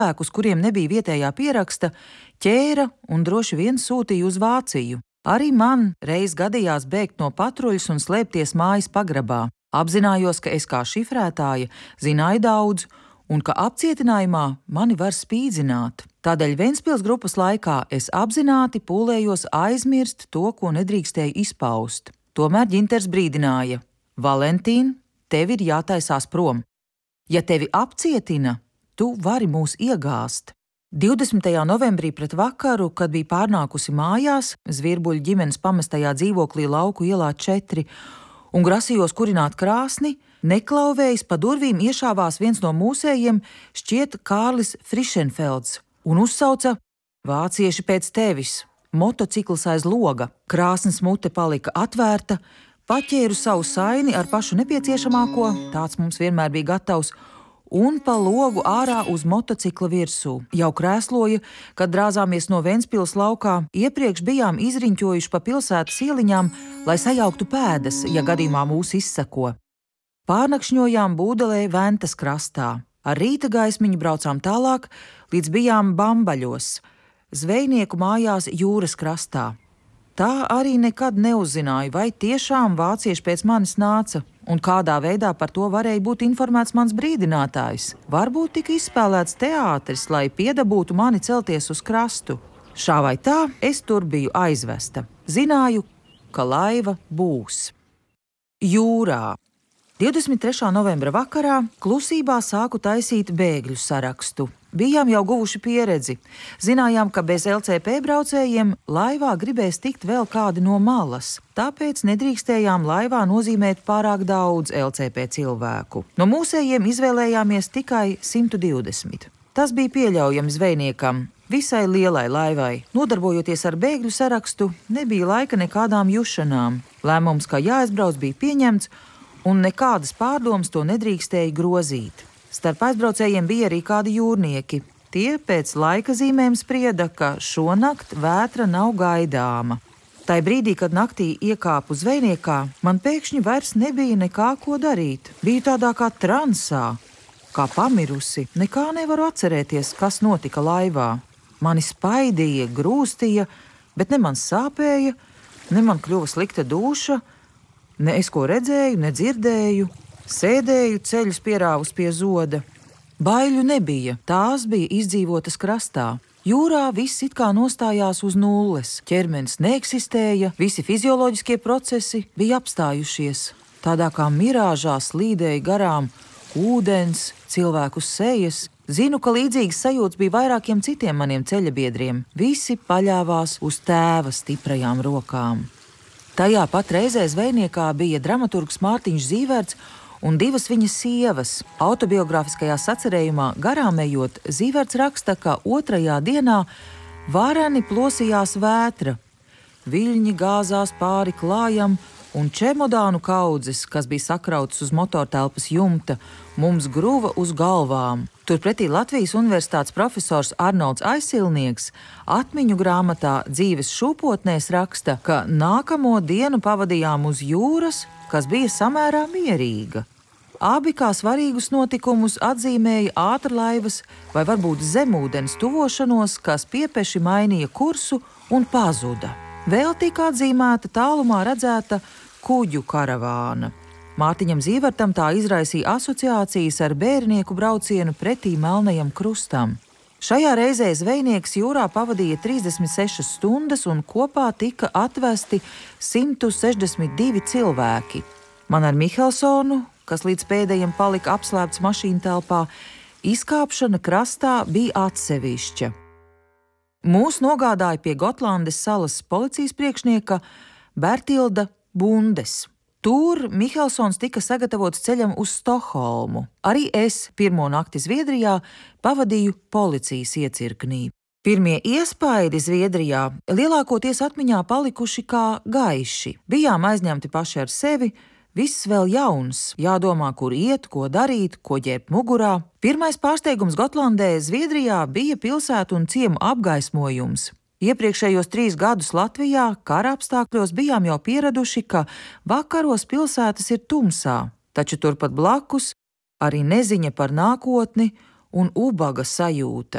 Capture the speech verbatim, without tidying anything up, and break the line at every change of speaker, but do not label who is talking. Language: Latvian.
Cilvēkus, kuriem nebija vietējā pieraksta, ķēra un droši vien sūtīja uz Vāciju. Arī man reiz gadījās bēgt no patruļas un slēpties mājas pagrabā. Apzinājos, ka es kā šifrētāja zināju daudz un ka apcietinājumā mani var spīdzināt. Tādēļ Ventspils grupas laikā es apzināti pūlējos aizmirst to, ko nedrīkstēju izpaust. Tomēr Ģinters brīdināja: Valentīna, tev ir jātaisās prom. Ja tevi apcietina, tu vari mūs iegāzt. divdesmitajā novembrī pret vakaru, kad bija pārnākusi mājās, Zvirbuļu ģimenes pamestajā dzīvoklī Lauku ielā četri, un grasījos kurināt krāsni, neklauvējis pa durvīm iešāvās viens no mūsējiem, šķiet Kārlis Frišenfelds, un uzsauca: Vācieši pēc tevis! Motocikls aiz loga. Krāsnes mute palika atvērta, paķēru savu saini ar pašu nepieciešamāko, tāds mums vienmēr bija gatavs, un pa logu ārā uz motocikla virsū. Jau krēsloja, kad drāzāmies no Ventspils laukā, iepriekš bijām izriņķojuši pa pilsētas ieliņām, lai sajauktu pēdas, ja gadījumā mūs izseko. Pārnakšņojām Būdelē Ventas krastā. Ar rīta gaismiņu braucām tālāk, līdz bijām Bambaļos, zvejnieku mājās jūras krastā. Tā arī nekad neuzzināju, vai tiešām vācieši pēc manis nāca, un kādā veidā par to varēja būt informēts mans brīdinātājs. Varbūt tika izspēlēts teātris, lai piedabūtu mani celties uz krastu. Šā vai tā, es tur biju aizvesta. Zināju, ka laiva būs. Jūrā. divdesmit trešā novembra vakarā klusībā sāku taisīt bēgļu sarakstu. Bijām jau guvuši pieredzi. Zinājām, ka bez L C P braucējiem laivā gribēs tikt vēl kādi no malas. Tāpēc nedrīkstējām laivā nozīmēt pārāk daudz L C P cilvēku. No mūsējiem izvēlējāmies tikai simt divdesmit. Tas bija pieļaujami zvejniekam, visai lielai laivai. Nodarbojoties ar bēgļu sarakstu, nebija laika nekādām jušanām. Lēmums, ka jāaizbrauc, bija pieņemts, un nekādas pārdomas to nedrīkstēja grozīt. Starp aizbraucējiem bija arī kādi jūrnieki. Tie pēc laika zīmēm sprieda, ka šonakt vētra nav gaidāma. Tai brīdī, kad naktī iekāpu zvejniekā, man pēkšņi vairs nebija nekā ko darīt. Biju tādā kā transā, kā pamirusi. Nekā nevaru atcerēties, kas notika laivā. Mani spaidīja, grūstīja, bet ne man sāpēja, ne man kļuva slikta dūša, ne es ko redzēju, ne dzirdēju. Sēdēju ceļus pierāvus pie zoda. Baiļu nebija, tās bija izdzīvotas krastā. Jūrā viss it kā nostājās uz nulles. Ķermenis neeksistēja, visi fizioloģiskie procesi bija apstājušies. Tādā kā mirāžā slīdēja garām ūdens, cilvēku sejas. Zinu, ka līdzīgas sajūtas bija vairākiem citiem maniem ceļabiedriem. Visi paļāvās uz tēva stiprajām rokām. Tajā pat reizē zvejniekā bija dramaturgs Mārtiņš Zīverts un divas viņa sievas. Autobiogrāfiskajā sacerējumā garām ejot, Zīverts raksta, ka otrajā dienā vareni plosījās vētra. Viļņi gāzās pāri klājam, un čemodānu kaudzes, kas bija sakrautas uz motortelpas jumta, mums gruva uz galvām. Turpretī Latvijas Universitātes profesors Arnolds Aisilnieks atmiņu grāmatā Dzīves šūpotnēs raksta, ka nākamo dienu pavadījām uz jūras, kas bija samērā mierīga. Abi kā svarīgus notikumus atzīmēja ātrlaivas vai varbūt zemūdens tuvošanos, kas piepeši mainīja kursu un pazuda. Vēl tika atzīmēta tālumā redzēta kuģu karavāna. Mārtiņam Zīvertam tā izraisīja asociācijas ar bērnieku braucienu pretī Melnajam krustam. Šajā reizē zvejnieks jūrā pavadīja trīsdesmit sešas stundas un kopā tika atvesti simt sešdesmit divi cilvēki. Man ar Mihelsonu, kas līdz pēdējiem palika apslēpts mašīnu telpā, izkāpšana krastā bija atsevišķa. Mūs nogādāja pie Gotlandes salas policijas priekšnieka Bertilda Bundes. Tur Mihelsons tika sagatavots ceļam uz Stokholmu. Arī es pirmo nakti Zviedrijā pavadīju policijas iecirknī. Pirmie iespaidi Zviedrijā lielākoties atmiņā palikuši kā gaiši. Bijām aizņemti paši ar sevi, viss vēl jauns, jādomā, kur iet, ko darīt, ko ģērbt mugurā. Pirmais pārsteigums Gotlandē, Zviedrijā, bija pilsētu un ciemu apgaismojums. Iepriekšējos trīs gadus Latvijā kara apstākļos bijām jau pieraduši, ka vakaros pilsētas ir tumsā, taču turpat blakus arī neziņa par nākotni un ubaga sajūta.